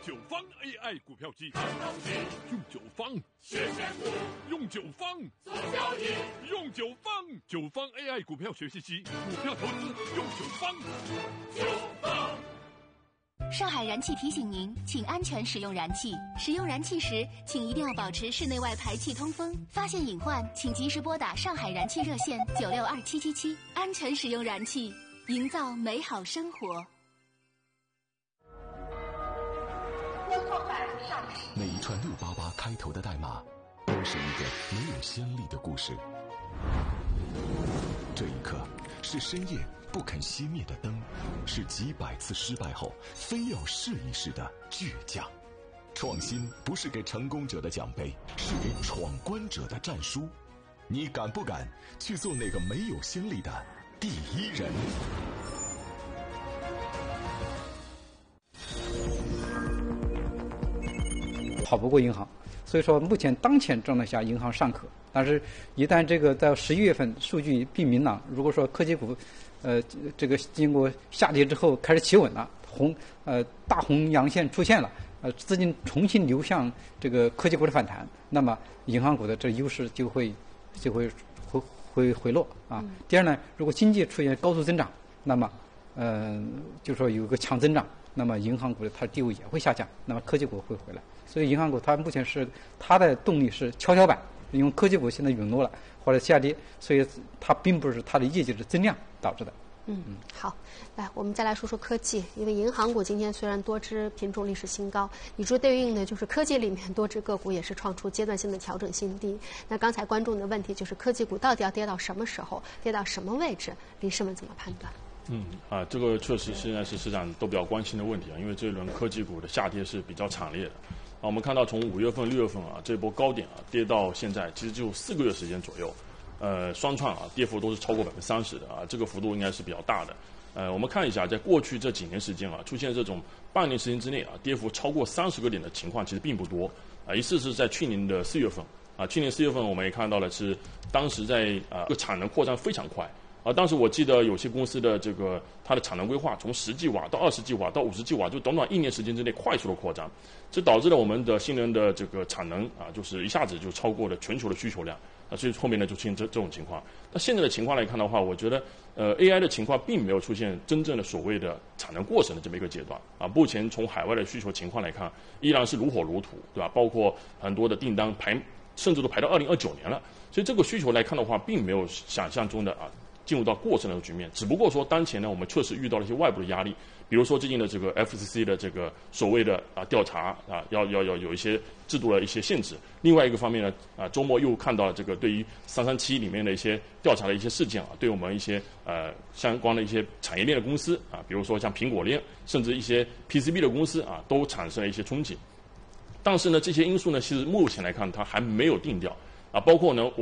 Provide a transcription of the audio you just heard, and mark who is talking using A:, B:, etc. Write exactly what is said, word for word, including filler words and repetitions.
A: 九方 A I 股票机，用九方学选股，用九方做交易，用九方九方 A I 股票学习机，股票投资用九方。九方。
B: 上海燃气提醒您，请安全使用燃气。使用燃气时，请一定要保持室内外排气通风。发现隐患，请及时拨打上海燃气热线九六二七七七。安全使用燃气，营造美好生活。
C: 每一串六八八开头的代码，都是一个没有先例的故事。这一刻，是深夜不肯熄灭的灯，是几百次失败后非要试一试的倔强。创新不是给成功者的奖杯，是给闯关者的战书。你敢不敢去做那个没有先例的第一人？
D: 跑不过银行，所以说目前当前状态下银行尚可，但是一旦这个在十一月份数据并明朗，如果说科技股呃这个经过下跌之后开始企稳了，红呃大红阳线出现了，呃资金重新流向这个科技股的反弹，那么银行股的这优势就会就会回回回落啊。嗯、第二呢，如果经济出现高速增长，那么呃就说有一个强增长，那么银行股的它的地位也会下降，那么科技股会回来。所以银行股它目前是它的动力是跷跷板，因为科技股现在陨落了或者下跌，所以它并不是它的业绩的增量导致的。
E: 嗯，好，来我们再来说说科技，因为银行股今天虽然多只品种历史新高，与之对应的就是科技里面多只个股也是创出阶段性的调整新低。那刚才观众的问题就是科技股到底要跌到什么时候，跌到什么位置？李世文怎么判断？
F: 嗯啊，这个确实现在是市场都比较关心的问题啊，因为这一轮科技股的下跌是比较惨烈的。啊，我们看到从五月份、六月份啊这波高点啊跌到现在，其实就四个月时间左右，呃，双创啊跌幅都是超过百分之三十的啊，这个幅度应该是比较大的。呃，我们看一下，在过去这几年时间啊，出现这种半年时间之内啊跌幅超过三十个点的情况其实并不多啊。一次是在去年的四月份啊，去年四月份我们也看到了是当时在啊这个产能扩张非常快。啊，当时我记得有些公司的这个它的产能规划从十 G 瓦到二十 G 瓦到五十 G 瓦，就短短一年时间之内快速的扩张，这导致了我们的新能的这个产能啊，就是一下子就超过了全球的需求量啊，所以后面呢就出现这这种情况。那现在的情况来看的话，我觉得呃 A I 的情况并没有出现真正的所谓的产能过剩的这么一个阶段啊。目前从海外的需求情况来看，依然是如火如荼，对吧？包括很多的订单排，甚至都排到二零二九年了，所以这个需求来看的话，并没有想象中的啊。进入到过剩的局面，只不过说当前呢，我们确实遇到了一些外部的压力，比如说最近的这个 F C C 的这个所谓的啊调查啊，要要要有一些制度的一些限制。另外一个方面呢，啊周末又看到了这个对于三三七里面的一些调查的一些事件啊，对我们一些呃相关的一些产业链的公司啊，比如说像苹果链，甚至一些 P C B 的公司啊，都产生了一些冲击。但是呢，这些因素呢，其实目前来看它还没有定调啊，包括呢。